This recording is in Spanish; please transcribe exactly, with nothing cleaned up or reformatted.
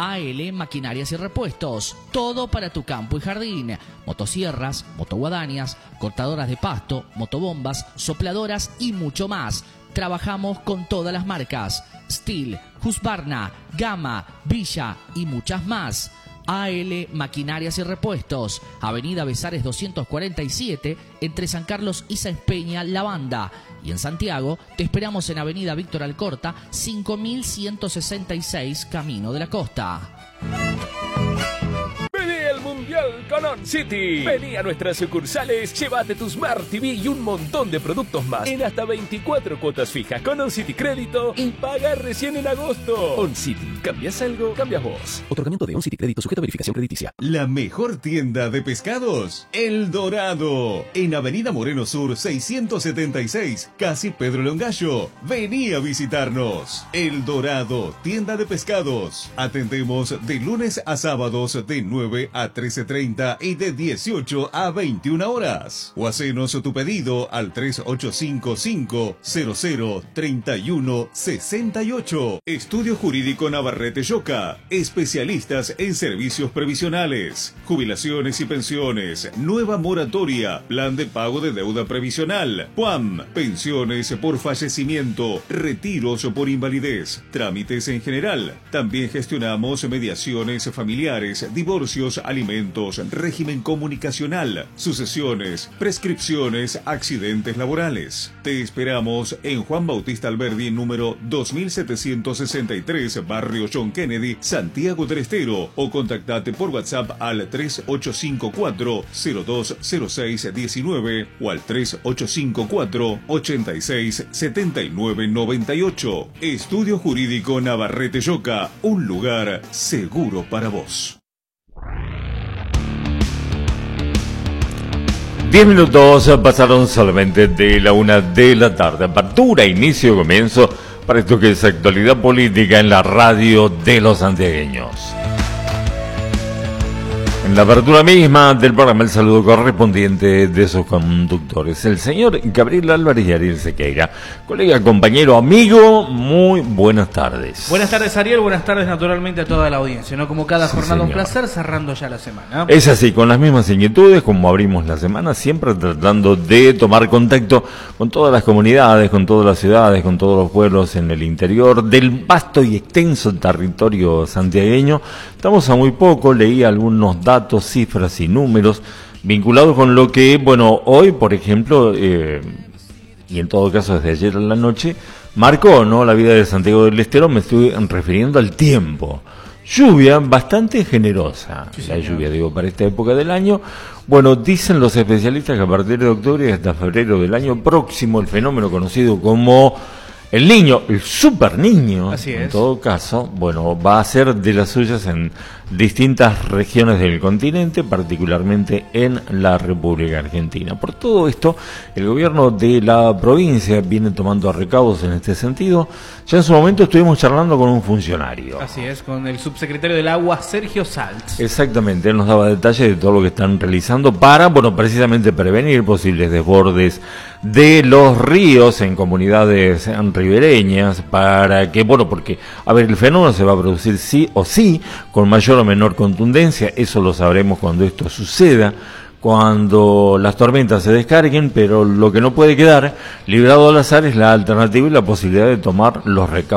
A L Maquinarias y Repuestos, todo para tu campo y jardín, motosierras, motoguadañas, cortadoras de pasto, motobombas, sopladoras y mucho más. Trabajamos con todas las marcas, Stihl, Husqvarna, Gama, Villa y muchas más. A L Maquinarias y Repuestos, Avenida Besares doscientos cuarenta y siete, entre San Carlos y Sáenz Peña, La Banda. Y en Santiago te esperamos en Avenida Víctor Alcorta, cinco mil ciento sesenta y seis, Camino de la Costa. Vení al Mundial con On City. Vení a nuestras sucursales, llévate tu Smart T V y un montón de productos más en hasta veinticuatro cuotas fijas con On City Crédito y paga recién en agosto. On City, ¿cambias algo? Cambias vos. Otorgamiento de On City Crédito sujeto a verificación crediticia. La mejor tienda de pescados, El Dorado, en Avenida Moreno Sur seiscientos setenta y seis, casi Pedro Longallo. Vení a visitarnos. El Dorado, tienda de pescados. Atendemos de lunes a sábados de nueve a trece treinta y de dieciocho a veintiuna horas. O hacenos tu pedido al tres ocho cinco cinco cero cero tres uno seis ocho. Estudio Jurídico Navarrete Yoca. Especialistas en servicios previsionales, jubilaciones y pensiones, nueva moratoria, plan de pago de deuda previsional, P U A M, pensiones por fallecimiento, retiros por invalidez, trámites en general. También gestionamos mediaciones familiares, divorcios, alimentos, régimen comunicacional, sucesiones, prescripciones, accidentes laborales. Te esperamos en Juan Bautista Alberdi, número dos mil setecientos sesenta y tres, Barrio John Kennedy, Santiago del Estero, o contactate por WhatsApp al tres ocho cinco cuatro cero dos cero seis uno nueve o al tres ocho cinco cuatro ocho seis siete nueve nueve ocho. Estudio Jurídico Navarrete Yoca, un lugar seguro para vos. Diez minutos pasaron solamente de la una de la tarde. Apertura, inicio, comienzo para esto que es actualidad política en la radio de los santiagueños. En la apertura misma del programa, el saludo correspondiente de sus conductores, el señor Gabriel Álvarez y Ariel Sequeira. Colega, compañero, amigo, muy buenas tardes. Buenas tardes, Ariel, buenas tardes naturalmente a toda la audiencia, ¿no? Como cada Sí, jornada, señor. un placer, cerrando ya la semana. Es así, con las mismas inquietudes, como abrimos la semana, siempre tratando de tomar contacto con todas las comunidades, con todas las ciudades, con todos los pueblos en el interior del vasto y extenso territorio santiagueño. Estamos a muy poco, leí algunos datos, cifras y números vinculados con lo que, bueno, hoy, por ejemplo, eh, y en todo caso desde ayer en la noche, marcó, ¿no?, la vida de Santiago del Estero. Me estoy refiriendo al tiempo. Lluvia bastante generosa, sí, la lluvia, digo, para esta época del año. Bueno, dicen los especialistas que a partir de octubre hasta febrero del año próximo, el fenómeno conocido como el niño, el super niño, Así es. en todo caso, bueno, va a ser de las suyas en distintas regiones del continente, particularmente en la República Argentina. Por todo esto, el gobierno de la provincia viene tomando recaudos en este sentido. Ya en su momento estuvimos charlando con un funcionario. Así es, con el subsecretario del Agua, Sergio Saltz. Exactamente, él nos daba detalles de todo lo que están realizando para, bueno, precisamente prevenir posibles desbordes de los ríos en comunidades ribereñas, para que, bueno, porque, a ver, el fenómeno se va a producir sí o sí, con mayor o menor contundencia. Eso lo sabremos cuando esto suceda, cuando las tormentas se descarguen, pero lo que no puede quedar librado al azar es la alternativa y la posibilidad de tomar los recaudos